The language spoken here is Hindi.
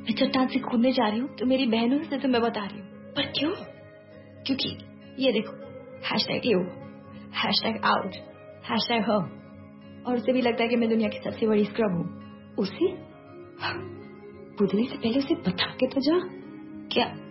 मैं चट्टान से कूदने जा रही हूँ तो मेरी बहनों से तुम्हें बता रही हूँ। पर क्यों? क्योंकि ये देखो, #you, #out, #her, और उसे भी लगता है कि मैं दुनिया की सबसे बड़ी स्क्रब हूँ। उसे? कूदने से पहले उसे बता के तो जा। क्या?